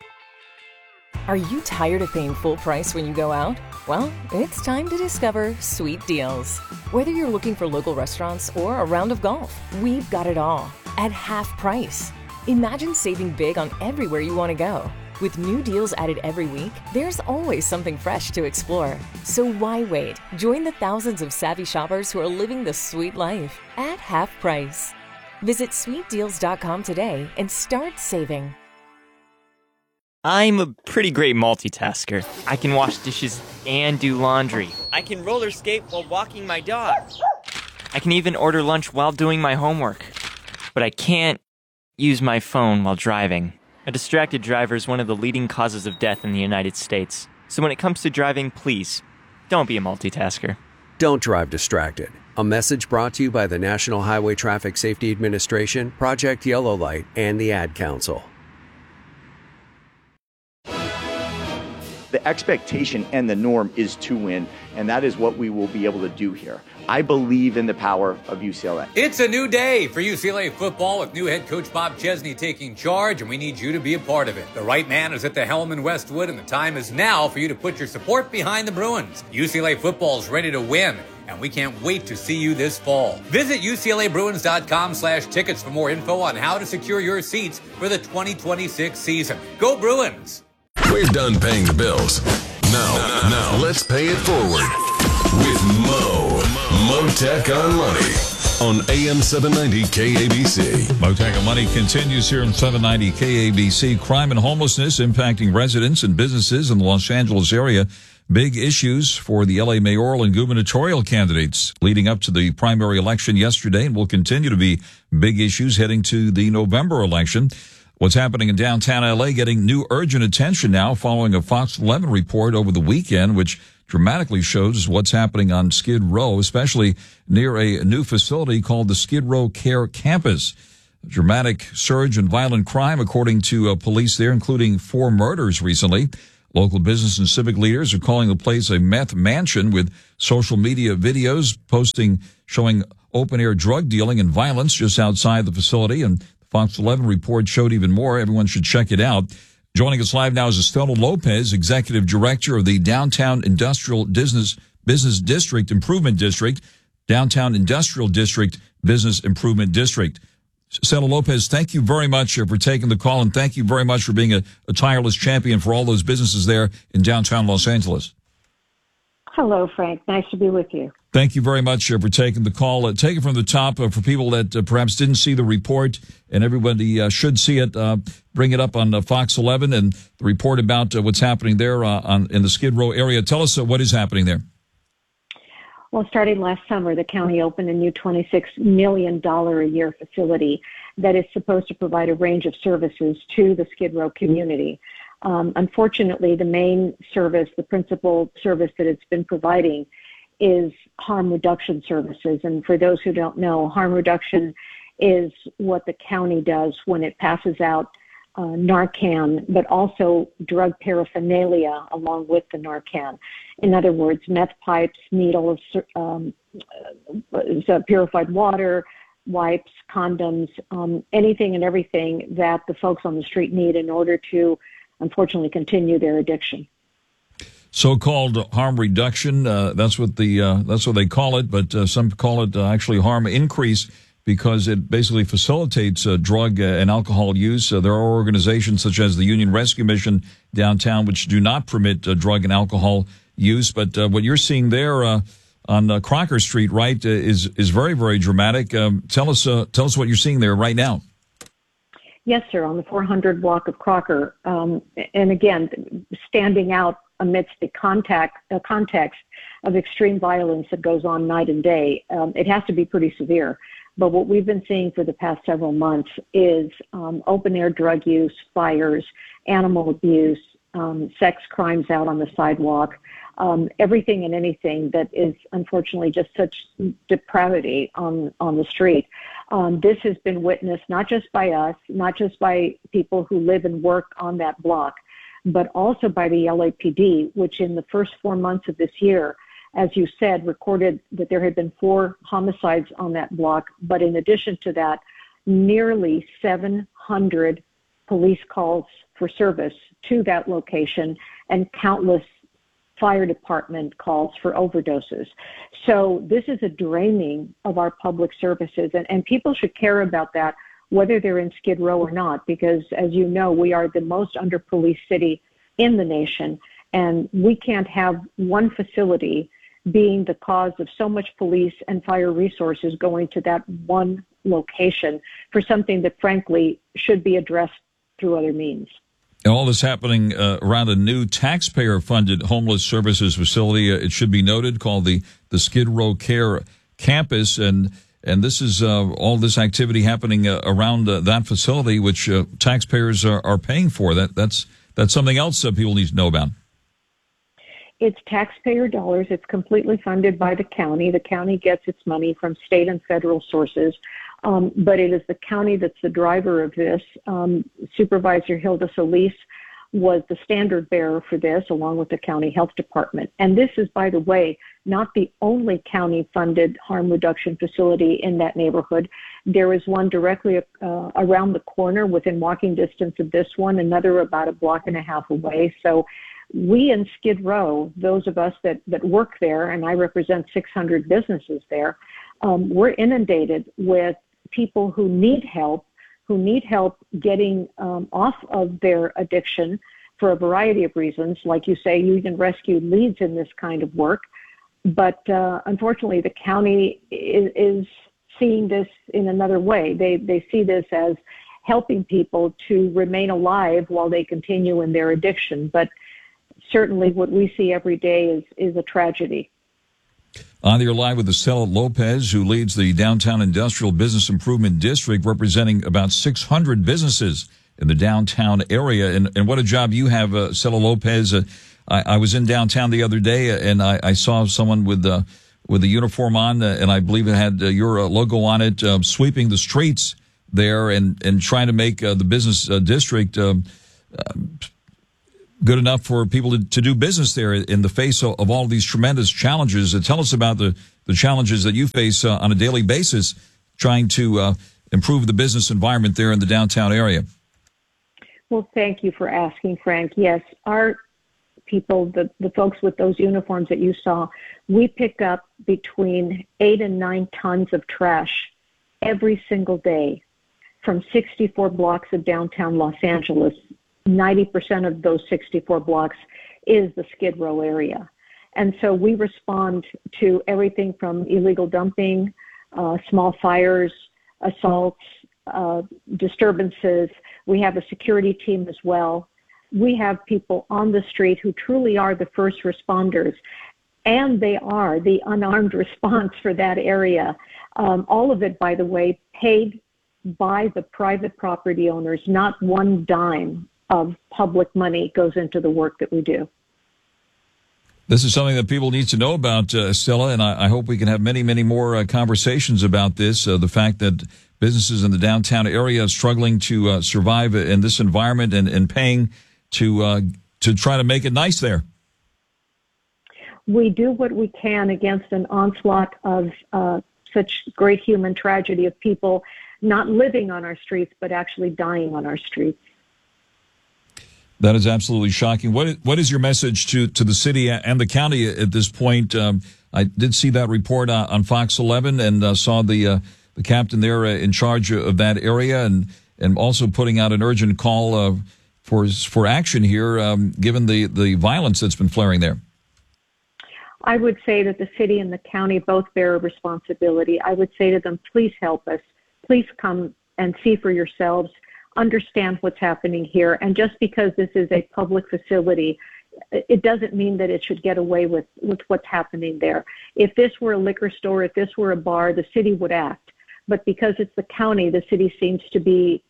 Are you tired of paying full price when you go out? Well, it's time to discover Sweet Deals. Whether you're looking for local restaurants or a round of golf, we've got it all at half price. Imagine saving big on everywhere you want to go. With new deals added every week, there's always something fresh to explore. So why wait? Join the thousands of savvy shoppers who are living the sweet life at half price. Visit sweet deals dot com today and start saving. I'm a pretty great multitasker. I can wash dishes and do laundry. I can roller skate while walking my dog. I can even order lunch while doing my homework. But I can't use my phone while driving. A distracted driver is one of the leading causes of death in the United States. So when it comes to driving, please, don't be a multitasker. Don't drive distracted. A message brought to you by the National Highway Traffic Safety Administration, Project Yellow Light, and the Ad Council. The expectation and the norm is to win, and that is what we will be able to do here. I believe in the power of U C L A. It's a new day for U C L A football with new head coach Bob Chesney taking charge, and we need you to be a part of it. The right man is at the helm in Westwood, and the time is now for you to put your support behind the Bruins. U C L A football is ready to win, and we can't wait to see you this fall. Visit U C L A Bruins dot com slash tickets for more info on how to secure your seats for the twenty twenty-six season. Go Bruins! We're done paying the bills. Now, now let's pay it forward with Mo. Mo Tech on Money. on A M seven ninety K A B C. Motac and Money continues here on seven ninety K A B C. Crime and homelessness impacting residents and businesses in the Los Angeles area. Big issues for the L A mayoral and gubernatorial candidates leading up to the primary election yesterday, and will continue to be big issues heading to the November election. What's happening in downtown L A getting new urgent attention now following a Fox eleven report over the weekend, which dramatically shows what's happening on Skid Row, especially near a new facility called the Skid Row Care Campus. A dramatic surge in violent crime, according to uh, police there, including four murders recently. Local business and civic leaders are calling the place a meth mansion, with social media videos posting showing open-air drug dealing and violence just outside the facility. And the Fox eleven report showed even more. Everyone should check it out. Joining us live now is Estela Lopez, Executive Director of the Downtown Industrial Business, Business District Improvement District, Downtown Industrial District Business Improvement District. Estela Lopez, thank you very much for taking the call, and thank you very much for being a, a tireless champion for all those businesses there in downtown Los Angeles. Hello, Frank. Nice to be with you. Thank you very much uh, for taking the call. Uh, take it from the top uh, for people that uh, perhaps didn't see the report, and everybody uh, should see it. Uh, bring it up on uh, Fox eleven and the report about uh, what's happening there uh, on, in the Skid Row area. Tell us uh, what is happening there. Well, starting last summer, the county opened a new twenty-six million dollars a year facility that is supposed to provide a range of services to the Skid Row community. Um, unfortunately, the main service, the principal service that it's been providing, is harm reduction services. And for those who don't know, harm reduction is what the county does when it passes out uh, Narcan, but also drug paraphernalia along with the Narcan. In other words, meth pipes, needles, um, uh, purified water, wipes, condoms, um, anything and everything that the folks on the street need in order to, unfortunately, continue their addiction. So-called harm reduction, uh, that's what the uh, that's what they call it, but uh, some call it uh, actually harm increase, because it basically facilitates uh, drug uh, and alcohol use. Uh, there are organizations such as the Union Rescue Mission downtown which do not permit uh, drug and alcohol use, but uh, what you're seeing there uh, on uh, Crocker Street, right, uh, is is very, very dramatic. Um, tell us uh, tell us what you're seeing there right now. Yes, sir, on the four hundred block of Crocker, um, and again, standing out amidst the contact, uh, context of extreme violence that goes on night and day. Um, it has to be pretty severe. But what we've been seeing for the past several months is um, open-air drug use, fires, animal abuse, um, sex crimes out on the sidewalk, um, everything and anything that is unfortunately just such depravity on, on the street. Um, this has been witnessed not just by us, not just by people who live and work on that block, but also by the L A P D, which in the first four months of this year, as you said, recorded that there had been four homicides on that block. But in addition to that, nearly seven hundred police calls for service to that location and countless fire department calls for overdoses. So this is a draining of our public services, and, and people should care about that, whether they're in Skid Row or not, because as you know, we are the most under-policed city in the nation, and we can't have one facility being the cause of so much police and fire resources going to that one location for something that frankly should be addressed through other means. All this happening uh, around a new taxpayer-funded homeless services facility, uh, it should be noted, called the, the Skid Row Care Campus, and And this is uh, all this activity happening uh, around uh, that facility, which uh, taxpayers are, are paying for. That that's that's something else uh, people need to know about. It's taxpayer dollars. It's completely funded by the county. The county gets its money from state and federal sources, um, but it is the county that's the driver of this. Um, Supervisor Hilda Solis was the standard bearer for this, along with the county health department. And this is, by the way, not the only county-funded harm reduction facility in that neighborhood. There is one directly uh, around the corner within walking distance of this one, another about a block and a half away. So we in Skid Row, those of us that, that work there, and I represent six hundred businesses there, um, we're inundated with people who need help, who need help getting um, off of their addiction for a variety of reasons. Like you say, Union Rescue leads in this kind of work. But uh, unfortunately, the county is, is seeing this in another way. They they see this as helping people to remain alive while they continue in their addiction. But certainly what we see every day is, is a tragedy. On the air live with Estela Lopez, who leads the Downtown Industrial Business Improvement District, representing about six hundred businesses in the downtown area. And, and what a job you have, uh, Estela Lopez. Uh, I, I was in downtown the other day, and I, I saw someone with uh, with a uniform on, uh, and I believe it had uh, your uh, logo on it, uh, sweeping the streets there and, and trying to make uh, the business uh, district um, uh, good enough for people to, to do business there in the face of, of all of these tremendous challenges. Uh, tell us about the, the challenges that you face uh, on a daily basis trying to uh, improve the business environment there in the downtown area. Well, thank you for asking, Frank. Yes, our people, the, the folks with those uniforms that you saw, we pick up between eight and nine tons of trash every single day from sixty-four blocks of downtown Los Angeles. ninety percent of those sixty-four blocks is the Skid Row area. And so we respond to everything from illegal dumping, uh, small fires, assaults, uh, disturbances. We have a security team as well. We have people on the street who truly are the first responders, and they are the unarmed response for that area. Um, all of it, by the way, paid by the private property owners. Not one dime of public money goes into the work that we do. This is something that people need to know about, uh, Estela, and I, I hope we can have many, many more uh, conversations about this. Uh, the fact that businesses in the downtown area are struggling to uh, survive in this environment and, and paying to uh, to try to make it nice there. We do what we can against an onslaught of uh, such great human tragedy of people not living on our streets, but actually dying on our streets. That is absolutely shocking. What is, what is your message to, to the city and the county at this point? Um, I did see that report uh, on Fox eleven and uh, saw the uh, the captain there uh, in charge of that area, and and also putting out an urgent call uh, for for action here, um, given the the violence that's been flaring there. I would say that the city and the county both bear a responsibility. I would say to them, please help us. Please come and see for yourselves. Understand what's happening here. And just because this is a public facility, it doesn't mean that it should get away with, with what's happening there. If this were a liquor store, if this were a bar, the city would act. But because it's the county, the city seems to be,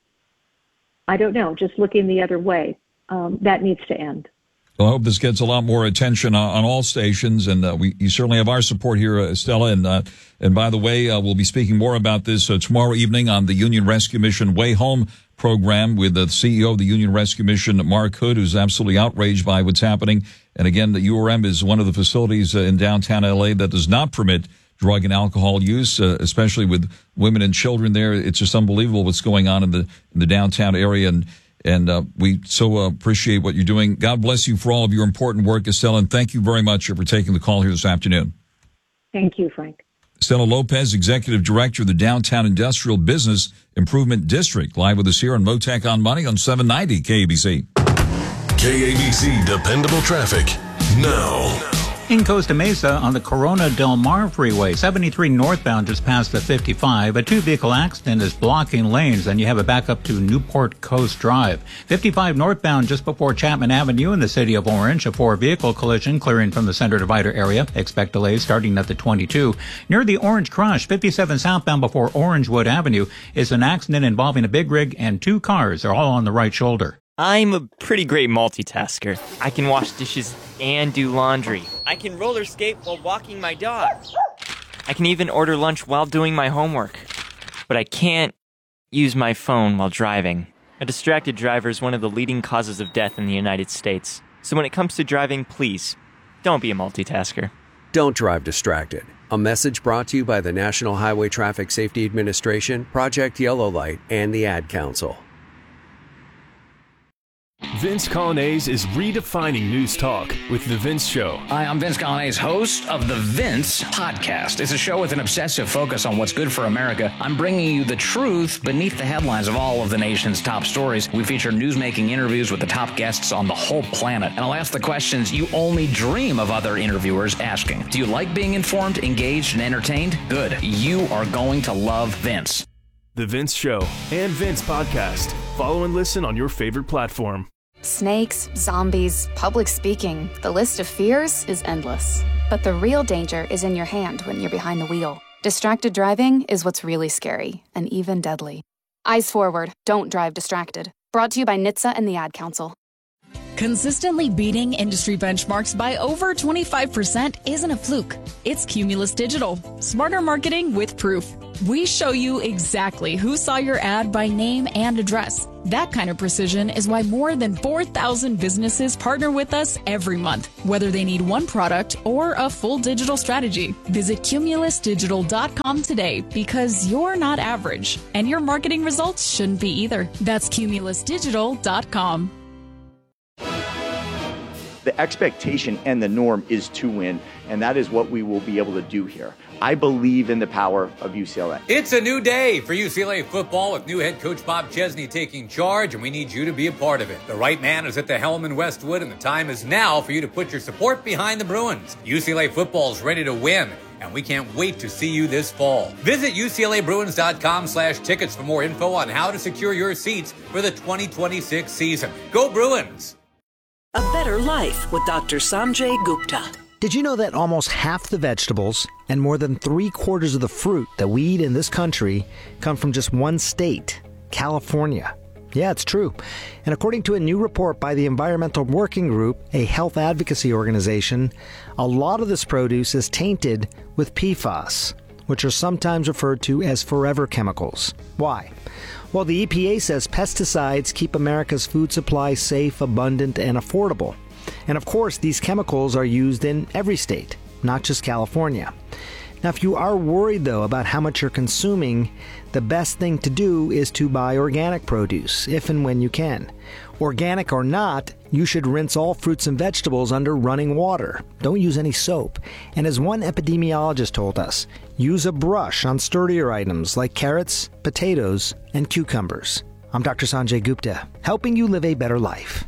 I don't know, just looking the other way. Um, that needs to end. Well, I hope this gets a lot more attention on, on all stations, and uh, we you certainly have our support here, uh, Estela. And uh, and by the way, uh, we'll be speaking more about this uh, tomorrow evening on the Union Rescue Mission Way Home program with the C E O of the Union Rescue Mission, Mark Hood, who's absolutely outraged by what's happening. And again, the U R M is one of the facilities uh, in downtown L A that does not permit drug and alcohol use, uh, especially with women and children there. It's just unbelievable what's going on in the in the downtown area, and and uh, we so uh, appreciate what you're doing. God bless you for all of your important work, Estela, and thank you very much for taking the call here this afternoon. Thank you, Frank. Estela Lopez, Executive Director of the Downtown Industrial Business Improvement District, live with us here on Motec on Money on seven ninety K A B C. K A B C Dependable Traffic now. In Costa Mesa on the Corona Del Mar Freeway, seventy-three northbound just past the fifty-five. A two-vehicle accident is blocking lanes, and you have a backup to Newport Coast Drive. fifty-five northbound just before Chapman Avenue in the city of Orange. A four-vehicle collision clearing from the center divider area. Expect delays starting at the twenty-two. Near the Orange Crush, fifty-seven southbound before Orangewood Avenue is an accident involving a big rig and two cars. They're all on the right shoulder. I'm a pretty great multitasker. I can wash dishes and do laundry. I can roller skate while walking my dog. I can even order lunch while doing my homework. But I can't use my phone while driving. A distracted driver is one of the leading causes of death in the United States. So when it comes to driving, please, don't be a multitasker. Don't drive distracted. A message brought to you by the National Highway Traffic Safety Administration, Project Yellow Light, and the Ad Council. Vince Colonnese is redefining news talk with The Vince Show. Hi, I'm Vince Colonnese, host of The Vince Podcast. It's a show with an obsessive focus on what's good for America. I'm bringing you the truth beneath the headlines of all of the nation's top stories. We feature newsmaking interviews with the top guests on the whole planet. And I'll ask the questions you only dream of other interviewers asking. Do you like being informed, engaged, and entertained? Good. You are going to love Vince. The Vince Show and Vince Podcast. Follow and listen on your favorite platform. Snakes, zombies, public speaking. The list of fears is endless. But the real danger is in your hand when you're behind the wheel. Distracted driving is what's really scary and even deadly. Eyes forward. Don't drive distracted. Brought to you by N H T S A and the Ad Council. Consistently beating industry benchmarks by over twenty-five percent isn't a fluke. It's Cumulus Digital. Smarter marketing with proof. We show you exactly who saw your ad by name and address. That kind of precision is why more than four thousand businesses partner with us every month, whether they need one product or a full digital strategy. Visit cumulus digital dot com today because you're not average, and your marketing results shouldn't be either. That's cumulus digital dot com. The expectation and the norm is to win, and that is what we will be able to do here. I believe in the power of U C L A. It's a new day for U C L A football with new head coach Bob Chesney taking charge, and we need you to be a part of it. The right man is at the helm in Westwood, and the time is now for you to put your support behind the Bruins. U C L A football is ready to win, and we can't wait to see you this fall. Visit U C L A Bruins dot com slash tickets for more info on how to secure your seats for the twenty twenty-six season. Go Bruins! A better life with Doctor Sanjay Gupta. Did you know that almost half the vegetables and more than three quarters of the fruit that we eat in this country come from just one state, California? Yeah, it's true. And according to a new report by the Environmental Working Group, a health advocacy organization, a lot of this produce is tainted with P FAS, which are sometimes referred to as forever chemicals. Why? Well, the E P A says pesticides keep America's food supply safe, abundant, and affordable. And of course, these chemicals are used in every state, not just California. Now, if you are worried, though, about how much you're consuming, the best thing to do is to buy organic produce, if and when you can. Organic or not, you should rinse all fruits and vegetables under running water. Don't use any soap. And as one epidemiologist told us, use a brush on sturdier items like carrots, potatoes, and cucumbers. I'm Doctor Sanjay Gupta, helping you live a better life.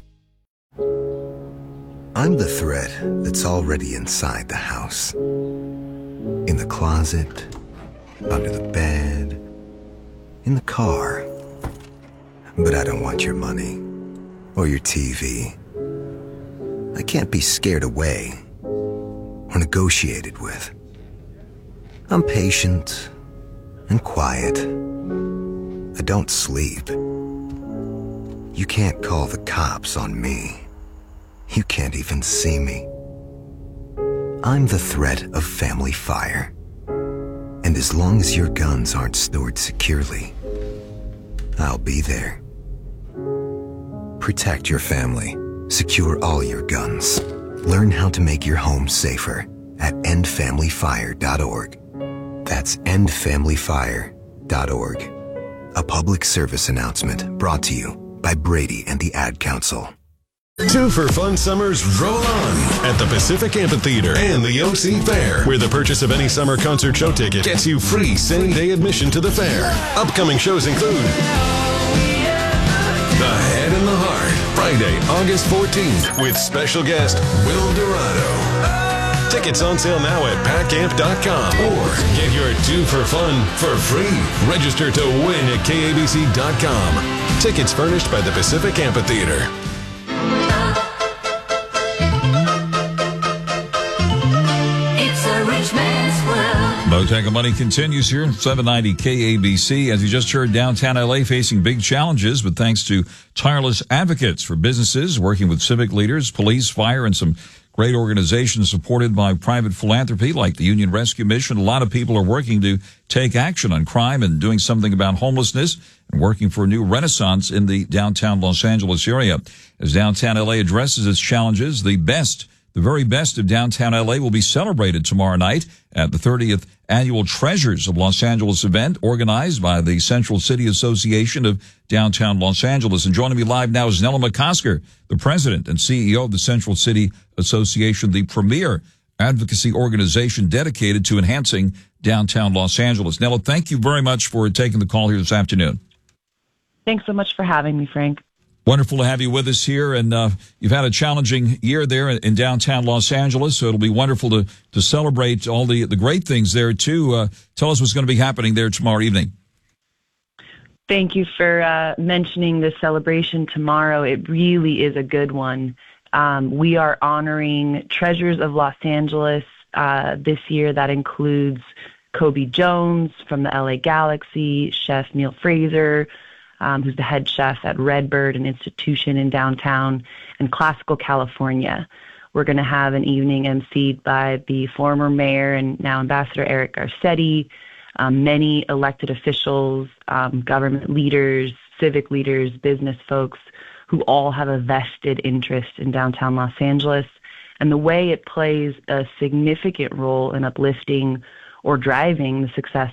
I'm the thread that's already inside the house. In the closet, under the bed, in the car. But I don't want your money or your T V. I can't be scared away or negotiated with. I'm patient and quiet. I don't sleep. You can't call the cops on me. You can't even see me. I'm the threat of family fire. And as long as your guns aren't stored securely, I'll be there. Protect your family. Secure all your guns. Learn how to make your home safer at end family fire dot org. That's end family fire dot org. A public service announcement brought to you by Brady and the Ad Council. Two for Fun Summers roll on at the Pacific Amphitheater and the O C Fair, where the purchase of any summer concert show ticket gets you free same-day admission to the fair. Upcoming shows include The Head and the Heart, Friday, August fourteenth, with special guest Will Dorado. Tickets on sale now at pack amp dot com, or get your Two for Fun for free. Register to win at K A B C dot com. Tickets furnished by the Pacific Amphitheater. Motac of Money continues here, seven ninety K A B C. As you just heard, downtown L A facing big challenges, but thanks to tireless advocates for businesses, working with civic leaders, police, fire, and some great organizations supported by private philanthropy like the Union Rescue Mission. A lot of people are working to take action on crime and doing something about homelessness and working for a new renaissance in the downtown Los Angeles area. As downtown L A addresses its challenges, the best The very best of downtown L A will be celebrated tomorrow night at the thirtieth Annual Treasures of Los Angeles event organized by the Central City Association of Downtown Los Angeles. And joining me live now is Nella McCosker, the president and C E O of the Central City Association, the premier advocacy organization dedicated to enhancing downtown Los Angeles. Nella, thank you very much for taking the call here this afternoon. Thanks so much for having me, Frank. Wonderful to have you with us here, and uh, you've had a challenging year there in downtown Los Angeles, so it'll be wonderful to, to celebrate all the, the great things there, too. Uh, tell us what's going to be happening there tomorrow evening. Thank you for uh, mentioning the celebration tomorrow. It really is a good one. Um, we are honoring Treasures of Los Angeles uh, this year. That includes Kobe Jones from the L A Galaxy, Chef Neil Fraser, Um, who's the head chef at Redbird, an institution in downtown, and Classical California. We're going to have an evening emceed by the former mayor and now Ambassador Eric Garcetti, um, many elected officials, um, government leaders, civic leaders, business folks who all have a vested interest in downtown Los Angeles. And the way it plays a significant role in uplifting or driving the success